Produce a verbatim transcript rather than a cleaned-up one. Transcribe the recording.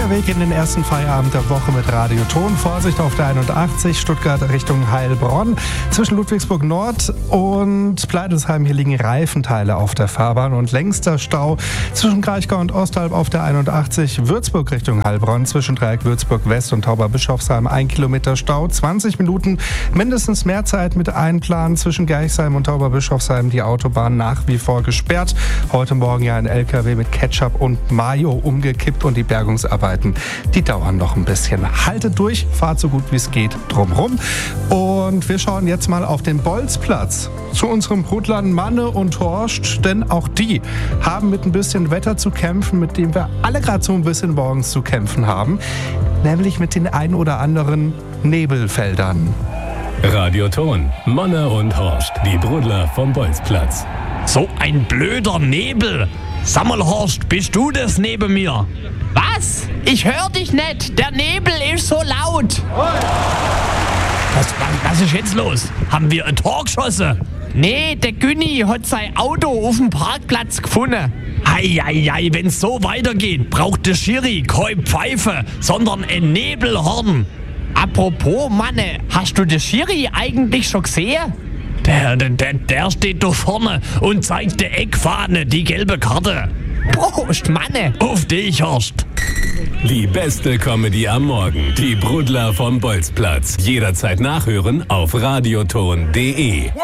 Der Weg in den ersten Feierabend der Woche mit Radio Ton. Vorsicht auf der einundachtzig, Stuttgart Richtung Heilbronn. Zwischen Ludwigsburg Nord und Pleidelsheim hier liegen Reifenteile auf der Fahrbahn und längster Stau zwischen Kraichgau und Ostalb auf der einundachtzig, Würzburg Richtung Heilbronn. Zwischen Dreieck Würzburg West und Tauberbischofsheim ein Kilometer Stau, zwanzig Minuten, mindestens mehr Zeit mit einplanen. Zwischen Gerchsheim und Tauberbischofsheim die Autobahn nach wie vor gesperrt. Heute Morgen ja ein L K W mit Ketchup und Mayo umgekippt und die Bergungsarbeiten, die dauern noch ein bisschen. Haltet durch, fahrt so gut wie es geht drumherum. Und wir schauen jetzt mal auf den Bolzplatz zu unserem Brudlern Manne und Horst, denn auch die haben mit ein bisschen Wetter zu kämpfen, mit dem wir alle gerade so ein bisschen morgens zu kämpfen haben, nämlich mit den ein oder anderen Nebelfeldern. Radio Ton, Manne und Horst, die Brudler vom Bolzplatz. So ein blöder Nebel. Sag mal, Horst, bist du das neben mir? Was? Ich hör dich nicht. Der Nebel ist so laut. Was, was, was ist jetzt los? Haben wir ein Tor geschossen? Nee, der Günni hat sein Auto auf dem Parkplatz gefunden. Hei, hei, hei, wenn's so weitergeht, braucht der Schiri keine Pfeife, sondern ein Nebelhorn. Apropos, Manne, hast du den Schiri eigentlich schon gesehen? Der, der, der steht da vorne und zeigt der Eckfahne, die gelbe Karte. Prost, Manne. Auf dich, Horst. Die beste Comedy am Morgen. Die Brudler vom Bolzplatz. Jederzeit nachhören auf radioton punkt de.